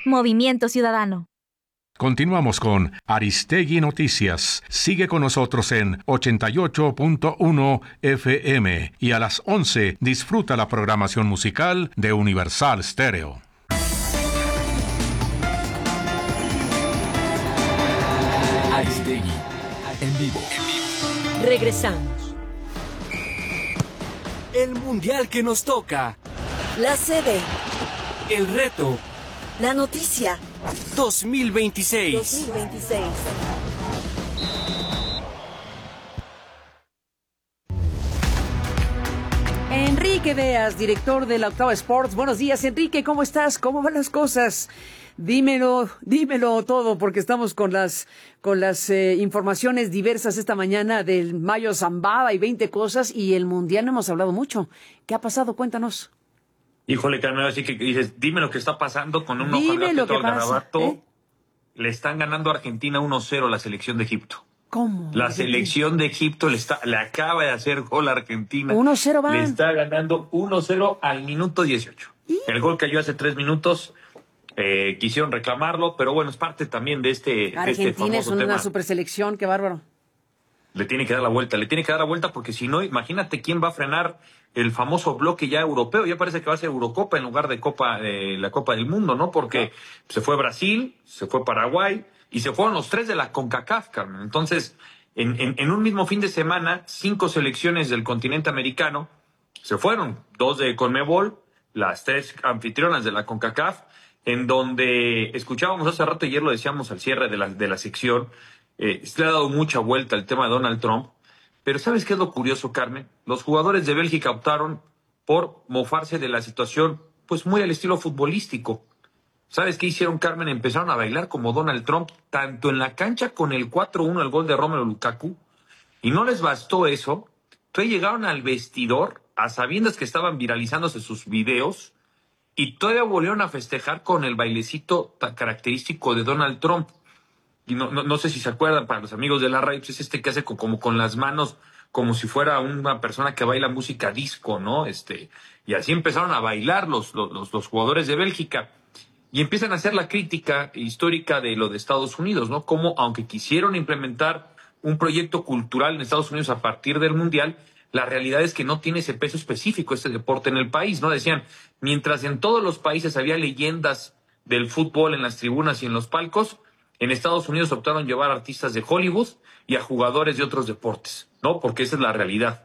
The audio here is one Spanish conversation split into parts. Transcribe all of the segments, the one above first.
Movimiento Ciudadano. Continuamos con Aristegui Noticias. Sigue con nosotros en 88.1 FM y a las 11 disfruta la programación musical de Universal Stereo. Aristegui en vivo. Regresamos. El mundial que nos toca. La sede. El reto. La noticia. 2026. Enrique Beas, director de la Octava Sports. Buenos días, Enrique, ¿cómo estás? ¿Cómo van las cosas? Dímelo todo, porque estamos con las informaciones diversas esta mañana del Mayo Zambada y 20 cosas, y el Mundial no hemos hablado mucho. ¿Qué ha pasado? Cuéntanos. Híjole, Carmen, así que dices, dime lo que está pasando con un Dime lo que pasa, garabato. Le están ganando a Argentina 1-0 la selección de Egipto. ¿Cómo? La selección de Egipto le acaba de hacer gol a Argentina. 1-0 van. Le está ganando 1-0 al minuto 18. ¿Y? El gol cayó hace 3 minutos. Quisieron reclamarlo, pero bueno, es parte también de este Argentina es una tema. super selección, qué bárbaro. Le tiene que dar la vuelta, porque si no, imagínate quién va a frenar el famoso bloque ya europeo. Ya parece que va a ser Eurocopa en lugar de la Copa del Mundo, ¿no? Porque se fue Brasil, se fue Paraguay y se fueron los 3 de la CONCACAF, Carmen. Entonces, en un mismo fin de semana, 5 selecciones del continente americano se fueron. 2 de CONMEBOL, las 3 anfitrionas de la CONCACAF, en donde escuchábamos hace rato, ayer lo decíamos al cierre de la sección, se le ha dado mucha vuelta al tema de Donald Trump. Pero ¿sabes qué es lo curioso, Carmen? Los jugadores de Bélgica optaron por mofarse de la situación, pues muy al estilo futbolístico. ¿Sabes qué hicieron, Carmen? Empezaron a bailar como Donald Trump, tanto en la cancha con el 4-1, el gol de Romelu Lukaku, y no les bastó eso. Entonces llegaron al vestidor, a sabiendas que estaban viralizándose sus videos, y todavía volvieron a festejar con el bailecito tan característico de Donald Trump. Y no sé si se acuerdan, para los amigos de la radio, pues es que hace como con las manos, como si fuera una persona que baila música disco, ¿no? Y así empezaron a bailar los jugadores de Bélgica. Y empiezan a hacer la crítica histórica de lo de Estados Unidos, ¿no? Como, aunque quisieron implementar un proyecto cultural en Estados Unidos a partir del Mundial, la realidad es que no tiene ese peso específico este deporte en el país, ¿no? Decían, mientras en todos los países había leyendas del fútbol en las tribunas y en los palcos, en Estados Unidos optaron llevar artistas de Hollywood y a jugadores de otros deportes, ¿no? Porque esa es la realidad.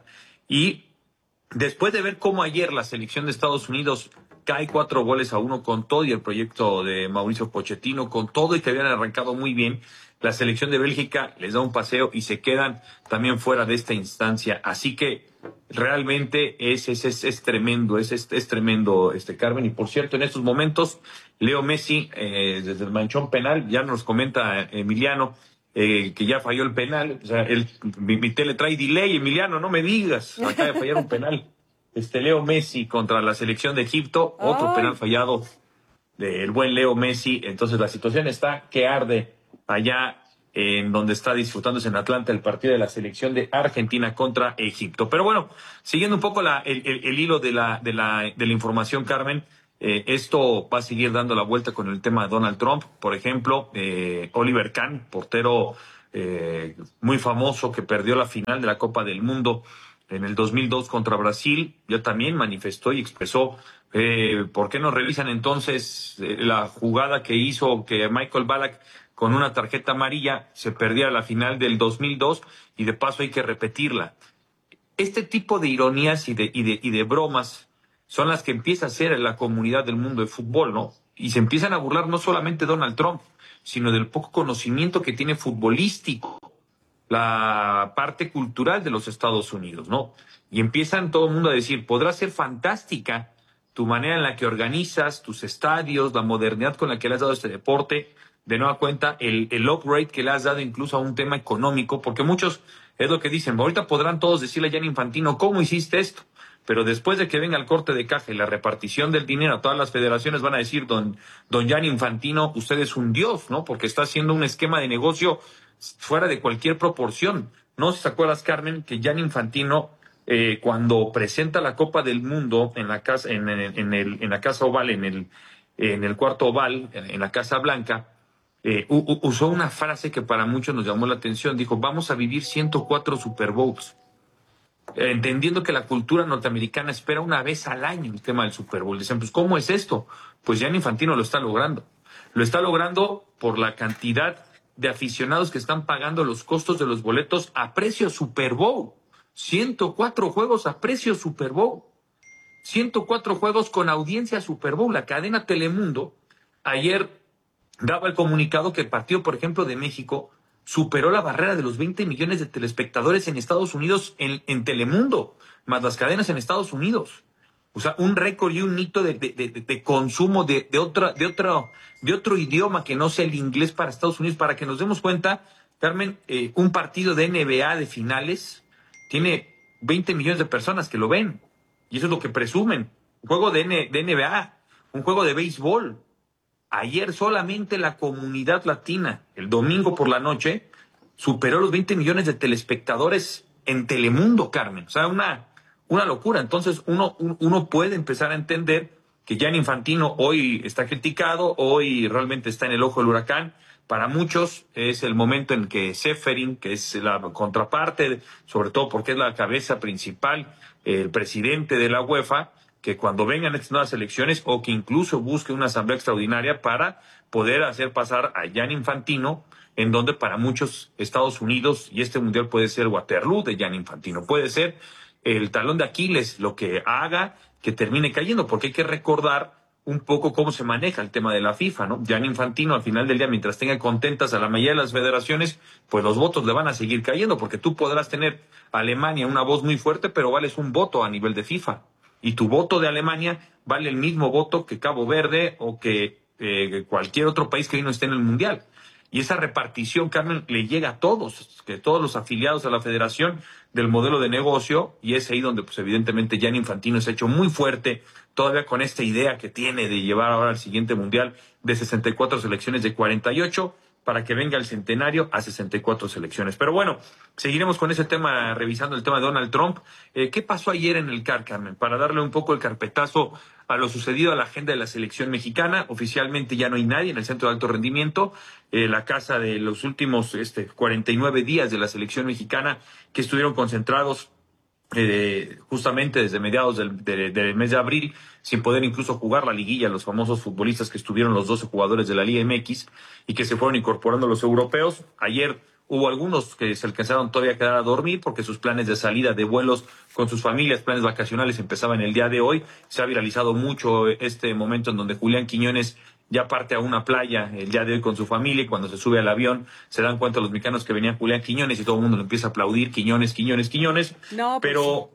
Y después de ver cómo ayer la selección de Estados Unidos cae 4-1 con todo, y el proyecto de Mauricio Pochettino con todo, y que habían arrancado muy bien, la selección de Bélgica les da un paseo y se quedan también fuera de esta instancia. Así que realmente es tremendo, es tremendo, Carmen. Y por cierto, en estos momentos, Leo Messi, desde el manchón penal, ya nos comenta Emiliano, que ya falló el penal. O sea, mi tele trae delay, Emiliano, no me digas, acaba de fallar un penal. Leo Messi contra la selección de Egipto, otro penal fallado del buen Leo Messi. Entonces la situación está que arde allá en donde está disfrutándose en Atlanta el partido de la selección de Argentina contra Egipto. Pero bueno, siguiendo un poco el hilo de la información, Carmen, esto va a seguir dando la vuelta con el tema de Donald Trump. Por ejemplo, Oliver Kahn, portero muy famoso que perdió la final de la Copa del Mundo en el 2002 contra Brasil, ya también manifestó y expresó, ¿por qué no revisan entonces la jugada que hizo que Michael Ballack con una tarjeta amarilla se perdiera la final del 2002 y de paso hay que repetirla? Este tipo de ironías y de bromas son las que empieza a hacer en la comunidad del mundo del fútbol, ¿no? Y se empiezan a burlar no solamente de Donald Trump, sino del poco conocimiento que tiene futbolístico la parte cultural de los Estados Unidos, ¿no? Y empiezan todo el mundo a decir, podrá ser fantástica tu manera en la que organizas tus estadios, la modernidad con la que le has dado este deporte, de nueva cuenta el upgrade que le has dado incluso a un tema económico, porque muchos, es lo que dicen, ahorita podrán todos decirle a Gianni Infantino, ¿cómo hiciste esto? Pero después de que venga el corte de caja y la repartición del dinero a todas las federaciones, van a decir, don Gianni Infantino, usted es un dios, ¿no? Porque está haciendo un esquema de negocio fuera de cualquier proporción. No sé si te acuerdas, Carmen, que Gianni Infantino, cuando presenta la Copa del Mundo en la casa, en la Casa Oval, en en el cuarto oval, en la Casa Blanca, usó una frase que para muchos nos llamó la atención. Dijo, vamos a vivir 104 Super Bowls. Entendiendo que la cultura norteamericana espera una vez al año el tema del Super Bowl. Dicen, pues, ¿cómo es esto? Pues Gianni Infantino lo está logrando. Lo está logrando por la cantidad de aficionados que están pagando los costos de los boletos a precio Super Bowl. 104 juegos a precio Super Bowl. 104 juegos con audiencia Super Bowl. La cadena Telemundo ayer daba el comunicado que el partido, por ejemplo, de México superó la barrera de los 20 millones de telespectadores en Estados Unidos en Telemundo, más las cadenas en Estados Unidos. O sea, un récord y un hito de consumo de otro idioma que no sea el inglés para Estados Unidos. Para que nos demos cuenta, Carmen, un partido de NBA de finales tiene 20 millones de personas que lo ven. Y eso es lo que presumen. Un juego de NBA, un juego de béisbol. Ayer solamente la comunidad latina, el domingo por la noche, superó los 20 millones de telespectadores en Telemundo, Carmen. O sea, una locura. Entonces uno puede empezar a entender que Gianni Infantino hoy está criticado, hoy realmente está en el ojo del huracán. Para muchos es el momento en que Ceferin, que es la contraparte, sobre todo porque es la cabeza principal, el presidente de la UEFA, que cuando vengan estas nuevas elecciones o que incluso busque una asamblea extraordinaria para poder hacer pasar a Gianni Infantino, en donde para muchos Estados Unidos y este mundial puede ser Waterloo de Gianni Infantino, puede ser el talón de Aquiles, lo que haga que termine cayendo, porque hay que recordar un poco cómo se maneja el tema de la FIFA, ¿no? Gianni Infantino, al final del día, mientras tenga contentas a la mayoría de las federaciones, pues los votos le van a seguir cayendo, porque tú podrás tener a Alemania una voz muy fuerte, pero vales un voto a nivel de FIFA. Y tu voto de Alemania vale el mismo voto que Cabo Verde o que cualquier otro país que hoy no esté en el Mundial. Y esa repartición, Carmen, le llega a todos, que todos los afiliados a la federación del modelo de negocio, y es ahí donde, pues evidentemente, Gianni Infantino se ha hecho muy fuerte, todavía con esta idea que tiene de llevar ahora al siguiente Mundial de 64 selecciones de 48, para que venga el centenario a 64 selecciones. Pero bueno, seguiremos con ese tema, revisando el tema de Donald Trump. ¿Qué pasó ayer en el CAR, Carmen? Para darle un poco el carpetazo a lo sucedido a la agenda de la selección mexicana. Oficialmente ya no hay nadie en el centro de alto rendimiento. La casa de los últimos 49 días de la selección mexicana que estuvieron concentrados justamente desde mediados del mes de abril, sin poder incluso jugar la liguilla, los famosos futbolistas que estuvieron, los 12 jugadores de la Liga MX y que se fueron incorporando los europeos. Ayer hubo algunos que se alcanzaron todavía a quedar a dormir porque sus planes de salida de vuelos con sus familias, planes vacacionales, empezaban el día de hoy. Se ha viralizado mucho este momento en donde Julián Quiñones ya parte a una playa el día de hoy con su familia, y cuando se sube al avión se dan cuenta los mexicanos que venía Julián Quiñones y todo el mundo le empieza a aplaudir, Quiñones. No, pues pero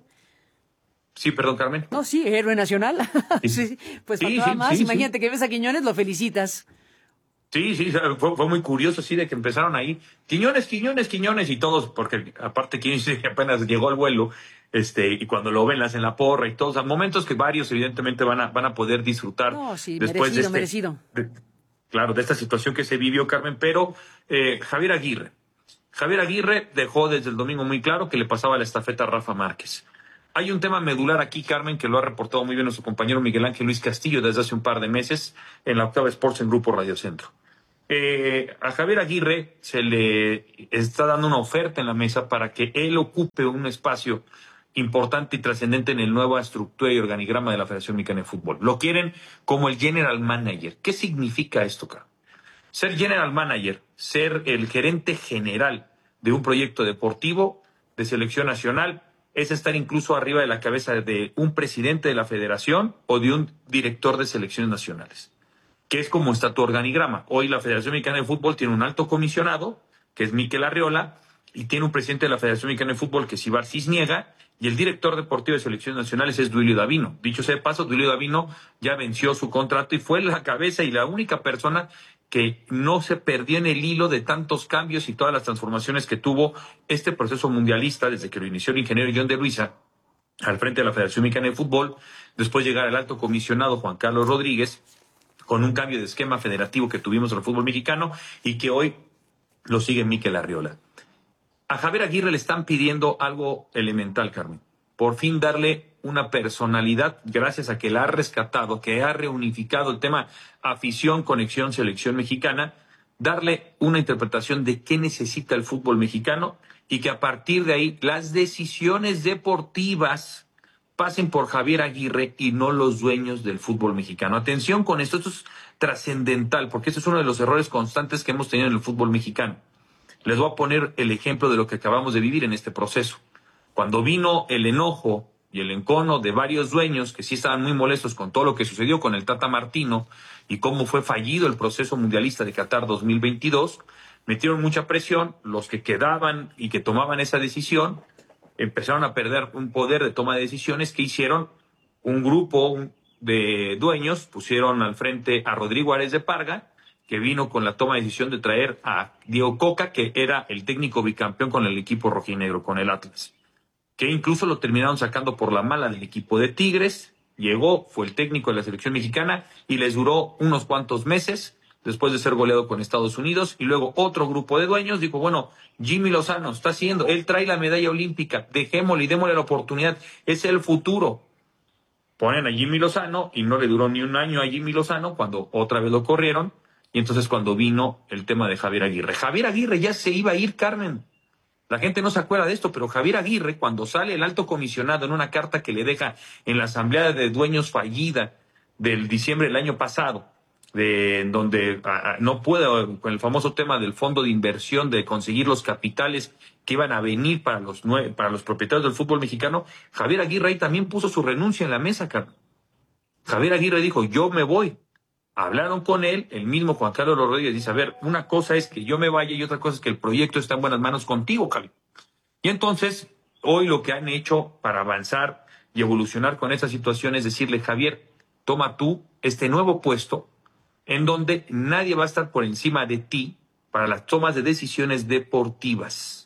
sí, perdón, Carmen. no, sí, héroe nacional. Sí, pues faltaba más. Imagínate que ves a Quiñones, lo felicitas. Sí, fue muy curioso, así de que empezaron ahí, Quiñones, y todos, porque aparte Quiñones apenas llegó al vuelo, y cuando lo ven, le hacen la porra y todos, momentos que varios evidentemente van a poder disfrutar. No, sí, después merecido. Claro, de esta situación que se vivió, Carmen, pero Javier Aguirre dejó desde el domingo muy claro que le pasaba la estafeta a Rafa Márquez. Hay un tema medular aquí, Carmen, que lo ha reportado muy bien nuestro compañero Miguel Ángel Luis Castillo desde hace un par de meses en la Octava Sports en Grupo Radio Centro. A Javier Aguirre se le está dando una oferta en la mesa para que él ocupe un espacio importante y trascendente en la nueva estructura y organigrama de la Federación Mexicana de Fútbol. Lo quieren como el General Manager. ¿Qué significa esto, Carmen? Ser General Manager, ser el gerente general de un proyecto deportivo de selección nacional, es estar incluso arriba de la cabeza de un presidente de la federación o de un director de selecciones nacionales, que es como está tu organigrama. Hoy la Federación Mexicana de Fútbol tiene un alto comisionado, que es Mikel Arriola, y tiene un presidente de la Federación Mexicana de Fútbol, que es Ibar Cisniega, y el director deportivo de selecciones nacionales es Duilio Davino. Dicho sea de paso, Duilio Davino ya venció su contrato y fue la cabeza y la única persona que no se perdió en el hilo de tantos cambios y todas las transformaciones que tuvo este proceso mundialista desde que lo inició el ingeniero John de Luisa al frente de la Federación Mexicana de Fútbol, después llegar al alto comisionado Juan Carlos Rodríguez, con un cambio de esquema federativo que tuvimos en el fútbol mexicano y que hoy lo sigue Mikel Arriola. A Javier Aguirre le están pidiendo algo elemental, Carmen. Por fin darle una personalidad, gracias a que la ha rescatado, que ha reunificado el tema afición, conexión, selección mexicana, darle una interpretación de qué necesita el fútbol mexicano y que a partir de ahí las decisiones deportivas pasen por Javier Aguirre y no los dueños del fútbol mexicano. Atención con esto, esto es trascendental, porque este es uno de los errores constantes que hemos tenido en el fútbol mexicano. Les voy a poner el ejemplo de lo que acabamos de vivir en este proceso. Cuando vino el enojo y el encono de varios dueños que sí estaban muy molestos con todo lo que sucedió con el Tata Martino y cómo fue fallido el proceso mundialista de Qatar 2022, metieron mucha presión, los que quedaban y que tomaban esa decisión empezaron a perder un poder de toma de decisiones. Que hicieron un grupo de dueños, pusieron al frente a Rodrigo Ares de Parga, que vino con la toma de decisión de traer a Diego Coca, que era el técnico bicampeón con el equipo rojinegro, con el Atlas, que incluso lo terminaron sacando por la mala del equipo de Tigres. Llegó, fue el técnico de la selección mexicana y les duró unos cuantos meses después de ser goleado con Estados Unidos. Y luego otro grupo de dueños dijo, bueno, Jimmy Lozano está haciendo, él trae la medalla olímpica, dejémosle y démosle la oportunidad, es el futuro. Ponen a Jimmy Lozano y no le duró ni un año a Jimmy Lozano cuando otra vez lo corrieron. Y entonces cuando vino el tema de Javier Aguirre. Javier Aguirre ya se iba a ir, Carmen. La gente no se acuerda de esto, pero Javier Aguirre, cuando sale el alto comisionado en una carta que le deja en la asamblea de dueños fallida del diciembre del año pasado, donde no puede, con el famoso tema del fondo de inversión, de conseguir los capitales que iban a venir para los propietarios del fútbol mexicano, Javier Aguirre ahí también puso su renuncia en la mesa, Carmen. Javier Aguirre dijo, yo me voy. Hablaron con él, el mismo Juan Carlos Rodríguez dice, a ver, una cosa es que yo me vaya y otra cosa es que el proyecto está en buenas manos contigo, Javier. Y entonces, hoy lo que han hecho para avanzar y evolucionar con esta situación es decirle, Javier, toma tú este nuevo puesto en donde nadie va a estar por encima de ti para las tomas de decisiones deportivas.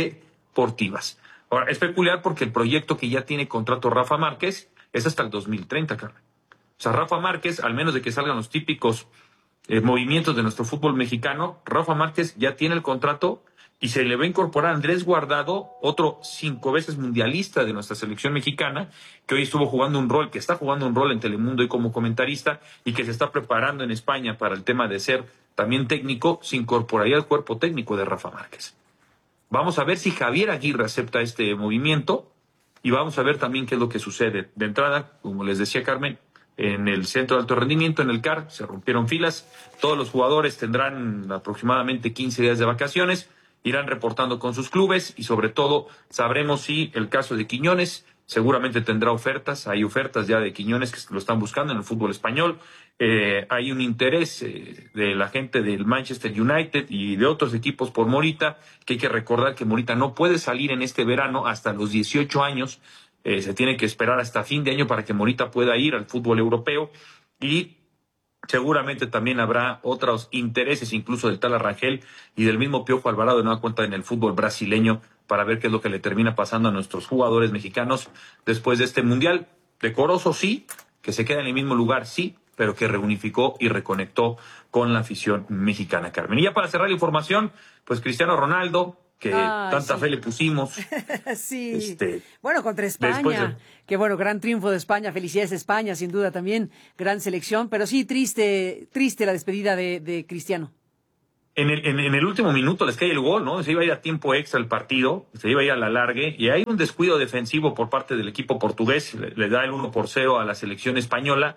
Ahora, es peculiar porque el proyecto que ya tiene contrato Rafa Márquez es hasta el 2030, Carmen. O sea, Rafa Márquez, al menos de que salgan los típicos movimientos de nuestro fútbol mexicano, Rafa Márquez ya tiene el contrato y se le va a incorporar a Andrés Guardado, otro 5 veces mundialista de nuestra selección mexicana, que hoy estuvo jugando un rol, que está jugando un rol en Telemundo y como comentarista, y que se está preparando en España para el tema de ser también técnico, se incorporaría al cuerpo técnico de Rafa Márquez. Vamos a ver si Javier Aguirre acepta este movimiento y vamos a ver también qué es lo que sucede. De entrada, como les decía Carmen, en el centro de alto rendimiento, en el CAR, se rompieron filas. Todos los jugadores tendrán aproximadamente 15 días de vacaciones, irán reportando con sus clubes y sobre todo sabremos si el caso de Quiñones seguramente tendrá ofertas. Hay ofertas ya de Quiñones que lo están buscando en el fútbol español. Hay un interés de la gente del Manchester United y de otros equipos por Morita, que hay que recordar que Morita no puede salir en este verano hasta los 18 años. Se tiene que esperar hasta fin de año para que Morita pueda ir al fútbol europeo y seguramente también habrá otros intereses, incluso del tal Arrangel y del mismo Piojo Alvarado de nueva cuenta en el fútbol brasileño, para ver qué es lo que le termina pasando a nuestros jugadores mexicanos después de este mundial. Decoroso, sí, que se queda en el mismo lugar, sí, pero que reunificó y reconectó con la afición mexicana, Carmen. Y ya para cerrar la información, pues Cristiano Ronaldo, que tanta fe le pusimos. Sí. Bueno, contra España. Que bueno, gran triunfo de España. Felicidades a España, sin duda también. Gran selección. Pero sí, triste la despedida de Cristiano. En el último minuto les cae el gol, ¿no? Se iba a ir a tiempo extra el partido, se iba a ir a la largue, y hay un descuido defensivo por parte del equipo portugués. Le da el 1-0 a la selección española.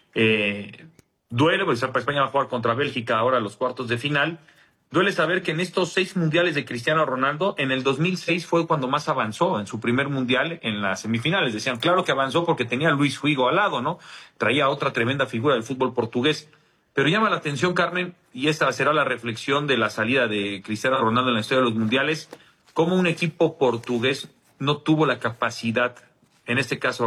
Duele, pues España va a jugar contra Bélgica ahora a los cuartos de final. Duele saber que en estos 6 mundiales de Cristiano Ronaldo, en el 2006 fue cuando más avanzó en su primer mundial en las semifinales. Decían, claro que avanzó porque tenía a Luis Figo al lado, ¿no? Traía otra tremenda figura del fútbol portugués. Pero llama la atención, Carmen, y esta será la reflexión de la salida de Cristiano Ronaldo en la historia de los mundiales, cómo un equipo portugués no tuvo la capacidad, en este caso